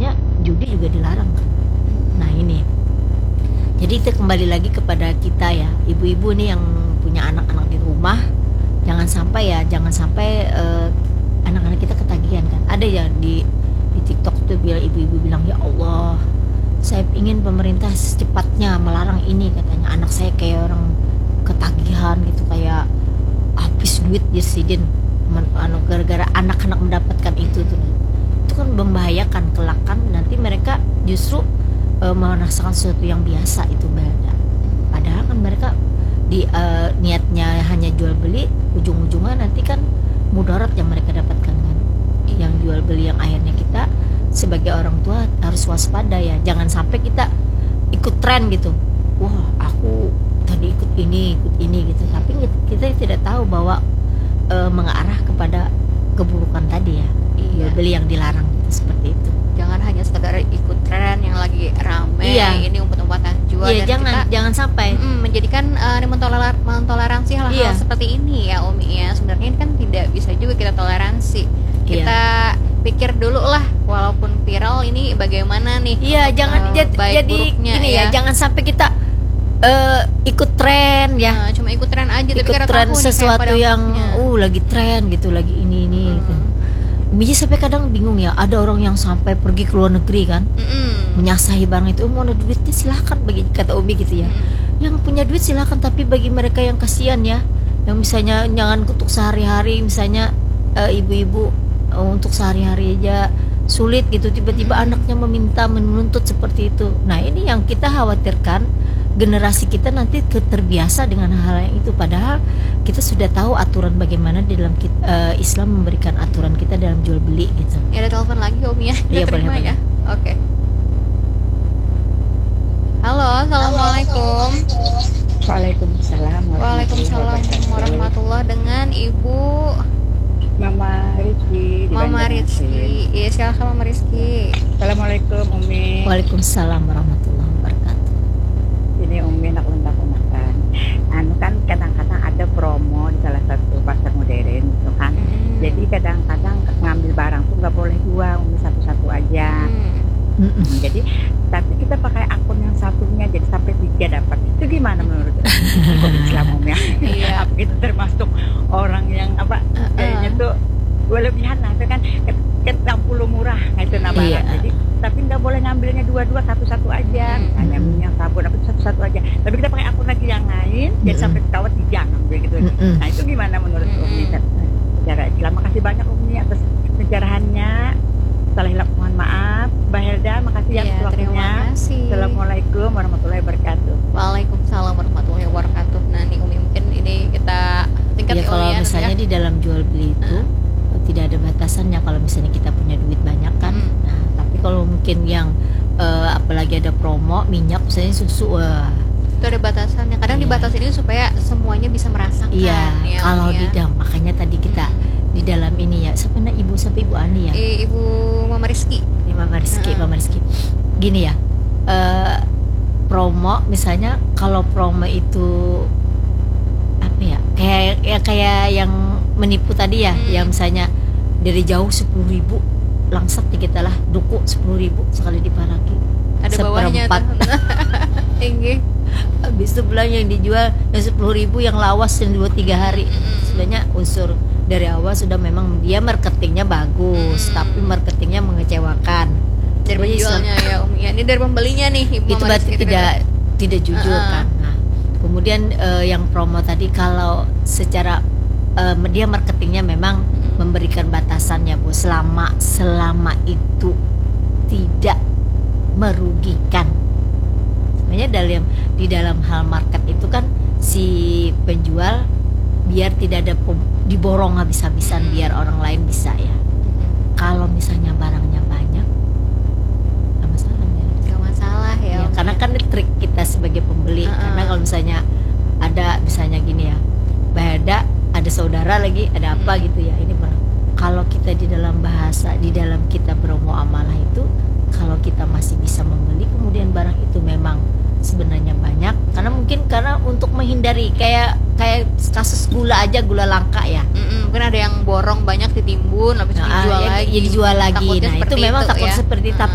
misalnya judi juga dilarang kan. Nah ini, jadi itu kembali lagi kepada kita ya, ibu-ibu nih yang punya anak-anak di rumah, jangan sampai anak-anak kita ketagihan kan. Ada ya di TikTok tuh ibu-ibu bilang, ya Allah, saya ingin pemerintah secepatnya melarang ini, katanya anak saya kayak orang ketagihan gitu, kayak habis duit Sidin gara-gara anak-anak mendapatkan itu tuh. Itu kan membahayakan kelak kan, nanti mereka justru merasakan sesuatu yang biasa itu beda. Padahal kan mereka niatnya hanya jual beli, ujung-ujungnya nanti kan mudarat yang mereka dapatkan kan. Yang jual beli yang akhirnya kita sebagai orang tua harus waspada ya, jangan sampai kita ikut tren gitu. Wah, aku tadi ikut ini gitu, tapi kita tidak tahu bahwa mengarah kepada keburukan tadi ya. Jual beli yang dilarang gitu, seperti itu. Jangan hanya sekedar ikut tren yang lagi rame, ini umpet-umpetan jual, dan jangan sampai menjadikan mentoleransi hal-hal seperti ini ya Umi ya. Sebenarnya ini kan tidak bisa juga kita toleransi. Kita pikir dulu lah, walaupun viral ini bagaimana nih. Iya, jangan jadi ini ya, jangan sampai kita ikut tren ya. Cuma ikut tren aja, ikut tapi tren sesuatu yang lagi tren gitu, lagi ini gitu. Miji sampai kadang bingung ya, ada orang yang sampai pergi ke luar negeri kan, menyasahi barang itu, mau ada duitnya silahkan, bagi kata Umi gitu ya. Yang punya duit silahkan, tapi bagi mereka yang kasihan ya, yang misalnya jangan untuk sehari-hari, misalnya ibu-ibu untuk sehari-hari aja sulit gitu, tiba-tiba anaknya menuntut seperti itu. Nah ini yang kita khawatirkan, generasi kita nanti terbiasa dengan hal yang itu, padahal kita sudah tahu aturan bagaimana di dalam Islam memberikan aturan kita dalam jual beli gitu. Ya, ada telepon lagi Om ya. Iya, boleh. Ya. Oke. Halo, assalamualaikum. Waalaikumsalam. Waalaikumsalam warahmatullah, dengan Ibu Mama Rizky. Mama Rizky. Iya, silakan Mama Rizky. Assalamualaikum Umi. Waalaikumsalam warahmatullahi wabarakatuh. Ini Umi nak undang-undangkan. Kan kadang-kadang ada promo di salah satu pasar modern gitu kan. Jadi kadang-kadang ngambil barang tuh nggak boleh dua, Umi satu-satu aja. Jadi tapi kita pakai akun yang satunya, jadi sampai 3 dapat. Itu gimana menurut Islam Umi? Iya. Itu termasuk orang yang kayaknya tuh berlebihan lah, itu kan 60 murah, itu namanya. Jadi tapi nggak boleh ngambilnya dua-dua, satu-satu aja. Hanya minyak sabun apa satu-satu aja. Tapi kita pakai akun lagi yang lain, jadi sampai ketahuan 3 ngambil gitu. Nah itu gimana menurut Umi secara Islam? Makasih banyak Umi atas pencerahannya. Salah hilap mohon maaf. Mbak Helda, makasih ya atas waktunya. Assalamualaikum warahmatullahi wabarakatuh. Waalaikumsalam warahmatullahi wabarakatuh. Nah nih Umi, mungkin ini kita tingkat ya, kalau misalnya di dalam jual beli itu tidak ada batasannya kalau misalnya kita punya duit banyak kan. Nah, tapi kalau mungkin yang apalagi ada promo minyak misalnya susu, itu ada batasannya. Kadang dibatasin ini supaya semuanya bisa merasakan. Iya, ya, kalau di dalam, makanya tadi kita di dalam ini ya, siapa ibu Ani ya? Ibu Mama Rizky. Mama Rizky. Gini ya, promo misalnya, kalau promo itu apa ya? Kayak yang menipu tadi ya, yang misalnya dari jauh 10.000 langsat kita lah, duku 10.000 sekali diparaki. Ada bawahnya tinggi. Habis itu bilang yang dijual yang 10.000 yang lawas yang 2-3 hari. Sebenarnya unsur dari awal sudah memang dia marketingnya bagus, tapi marketingnya mengecewakan. Dari penjualnya ya Umi. Ini dari pembelinya nih Ibu. Itu berarti tidak jujur kan. Nah, kemudian yang promo tadi, kalau secara dia marketingnya memang memberikan batasannya Bu, selama itu tidak merugikan. Sebenarnya di dalam hal market itu kan si penjual biar tidak ada diborong habis-habisan, biar orang lain bisa ya. Kalau misalnya barangnya banyak, nggak masalah ya. Karena kan trik kita sebagai pembeli. Karena kalau misalnya ada misalnya gini ya, ada saudara lagi, ada apa gitu ya, ini kalau kita di dalam bahasa, di dalam kita bermuamalah itu, kalau kita masih bisa membeli, kemudian barang itu memang sebenarnya banyak, karena untuk menghindari kayak kasus gula langka ya. Mungkin ada yang borong banyak ditimbun, habis dijual lagi. Dijual lagi. Takutnya nah itu memang takut ya. seperti tapi